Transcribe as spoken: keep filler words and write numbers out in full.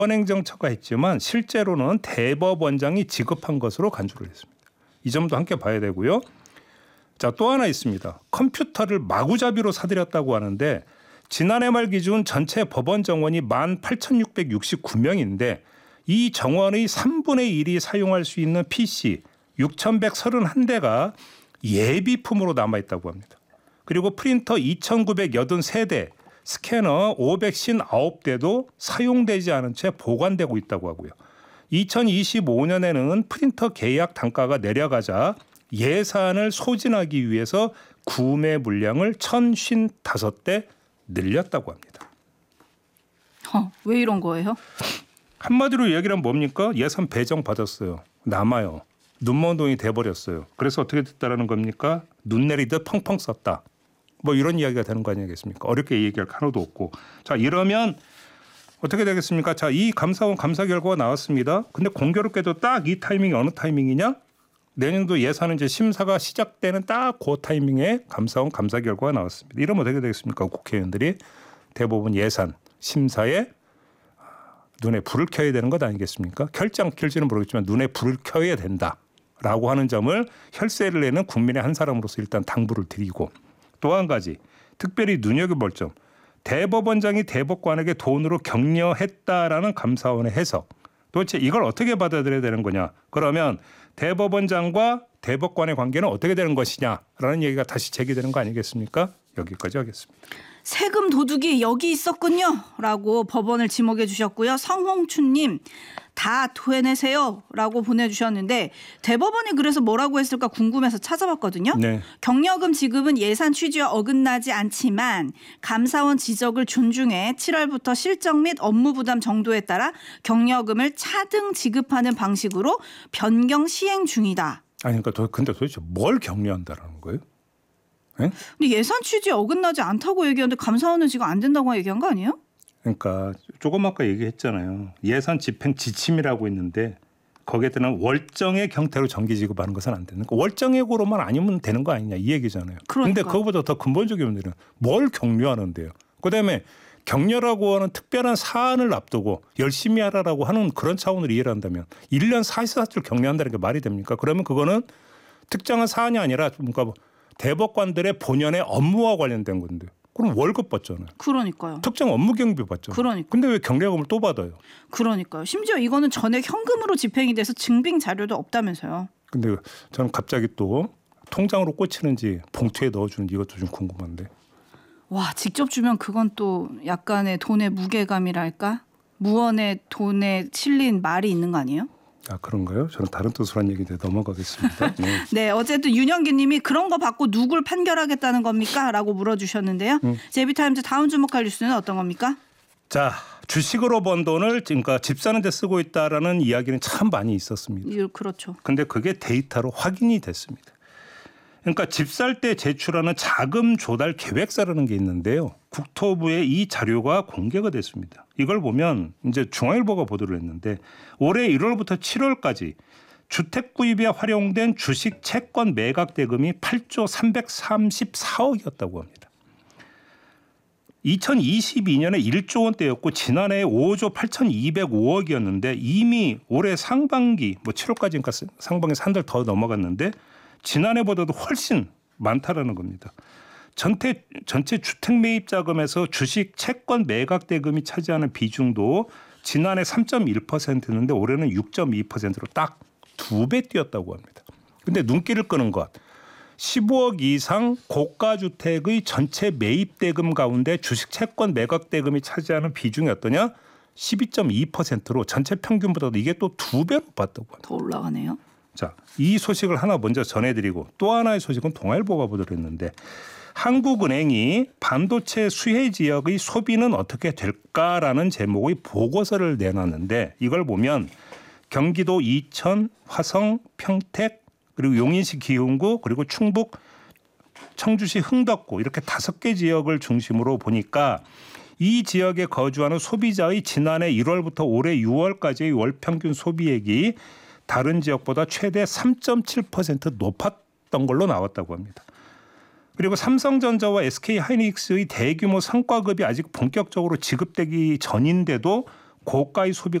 행정처가 했지만 실제로는 대법원장이 지급한 것으로 간주를 했습니다. 이 점도 함께 봐야 되고요. 자, 또 하나 있습니다. 컴퓨터를 마구잡이로 사들였다고 하는데 지난해 말 기준 전체 법원 정원이 만 팔천육백육십구 명인데 이 정원의 삼분의 일이 사용할 수 있는 피씨 육천백삼십일 대가 예비품으로 남아있다고 합니다. 그리고 프린터 이천구백팔십삼 대, 스캐너 오백오십구 대도 사용되지 않은 채 보관되고 있다고 하고요. 이천이십오 년에는 프린터 계약 단가가 내려가자 예산을 소진하기 위해서 구매 물량을 천오십오 대 늘렸다고 합니다. 어, 왜 이런 거예요? 한마디로 얘기하면 뭡니까? 예산 배정 받았어요. 남아요. 눈먼 돈이 돼버렸어요. 그래서 어떻게 됐다라는 겁니까? 눈 내리듯 펑펑 썼다. 뭐 이런 이야기가 되는 거 아니겠습니까? 어렵게 얘기할 하나도 없고. 자, 이러면 어떻게 되겠습니까? 자, 이 감사원 감사 결과가 나왔습니다. 근데 공교롭게도 딱 이 타이밍이 어느 타이밍이냐? 내년도 예산은 이제 심사가 시작되는 딱 그 타이밍에 감사원 감사 결과가 나왔습니다. 이러면 어떻게 되겠습니까? 국회의원들이 대부분 예산 심사에 눈에 불을 켜야 되는 것 아니겠습니까? 켤지 안 켤지는 모르겠지만 눈에 불을 켜야 된다라고 하는 점을 혈세를 내는 국민의 한 사람으로서 일단 당부를 드리고, 또 한 가지 특별히 눈여겨볼 점, 대법원장이 대법관에게 돈으로 격려했다라는 감사원의 해석, 도대체 이걸 어떻게 받아들여야 되는 거냐? 그러면 대법원장과 대법관의 관계는 어떻게 되는 것이냐라는 얘기가 다시 제기되는 거 아니겠습니까? 여기까지 하겠습니다. 세금 도둑이 여기 있었군요 라고 법원을 지목해 주셨고요. 성홍춘님 다 토해내세요 라고 보내주셨는데 대법원이 그래서 뭐라고 했을까 궁금해서 찾아봤거든요. 네. 경력금 지급은 예산 취지와 어긋나지 않지만 감사원 지적을 존중해 칠월부터 실적 및 업무 부담 정도에 따라 경력금을 차등 지급하는 방식으로 변경 시행 중이다. 아니 그러니까 도, 근데 도대체 뭘 격려한다라는 거예요? 네? 근데 예산 취지에 어긋나지 않다고 얘기하는데 감사원은 지금 안 된다고 얘기한 거 아니에요? 그러니까 조금 아까 얘기했잖아요. 예산 집행 지침이라고 있는데 거기에 따른 월정액 형태로 정기 지급하는 것은 안 되는 거. 월정액으로만 아니면 되는 거 아니냐 이 얘기잖아요. 그런데 그거보다 더 근본적인 문제는 뭘 격려하는데요. 그다음에 격려라고 하는 특별한 사안을 앞두고 열심히 하라라고 하는 그런 차원으로 이해를 한다면 일 년 사십사 줄 격려한다는 게 말이 됩니까? 그러면 그거는 특정한 사안이 아니라 뭔가 대법관들의 본연의 업무와 관련된 건데 그럼 월급 받잖아요. 그러니까요. 특정 업무 경비 받잖아요. 그러니까. 근데 왜 경례금을 또 받아요? 그러니까요. 심지어 이거는 전액 현금으로 집행이 돼서 증빙 자료도 없다면서요. 근데 저는 갑자기 또 통장으로 꽂히는지 봉투에 넣어주는지 이것도 좀 궁금한데. 와, 직접 주면 그건 또 약간의 돈의 무게감이랄까? 무언의 돈에 실린 말이 있는 거 아니에요? 아 그런가요? 저는 다른 뜻으로 한 얘기인데 넘어가겠습니다. 네. 네, 어쨌든 윤영기 님이 그런 거 받고 누굴 판결하겠다는 겁니까? 라고 물어주셨는데요. 음. 제비타임즈 다음 주목할 뉴스는 어떤 겁니까? 자, 주식으로 번 돈을 그러니까 집 사는 데 쓰고 있다라는 이야기는 참 많이 있었습니다. 예, 그렇죠. 근데 그게 데이터로 확인이 됐습니다. 그러니까 집 살 때 제출하는 자금 조달 계획서라는 게 있는데요. 국토부에 이 자료가 공개가 됐습니다. 이걸 보면 이제 중앙일보가 보도를 했는데 올해 일월부터 칠월까지 주택 구입에 활용된 주식 채권 매각 대금이 팔조 삼백삼십사억이었다고 합니다. 이천이십이 년에 일조 원대였고 지난해 오조 팔천이백오억이었는데 이미 올해 상반기 뭐 칠월까지니까 상반기에서 한 달 더 넘어갔는데 지난해보다도 훨씬 많다라는 겁니다. 전체, 전체 주택 매입 자금에서 주식 채권 매각 대금이 차지하는 비중도 지난해 삼 점 일 퍼센트였는데 올해는 육 점 이 퍼센트로 딱 두 배 뛰었다고 합니다. 근데 눈길을 끄는 것, 십오억 이상 고가 주택의 전체 매입 대금 가운데 주식 채권 매각 대금이 차지하는 비중이 어떠냐? 십이 점 이 퍼센트로 전체 평균보다도 이게 또 두 배로 봤다고 합니다. 더 올라가네요. 자, 이 소식을 하나 먼저 전해드리고 또 하나의 소식은 동아일보가 보도를 했는데 한국은행이 반도체 수혜 지역의 소비는 어떻게 될까라는 제목의 보고서를 내놨는데 이걸 보면 경기도 이천, 화성, 평택 그리고 용인시 기흥구 그리고 충북, 청주시 흥덕구 이렇게 다섯 개 지역을 중심으로 보니까 이 지역에 거주하는 소비자의 지난해 일월부터 올해 유월까지의 월 평균 소비액이 다른 지역보다 최대 삼 점 칠 퍼센트 높았던 걸로 나왔다고 합니다. 그리고 삼성전자와 에스케이하이닉스의 대규모 성과급이 아직 본격적으로 지급되기 전인데도 고가의 소비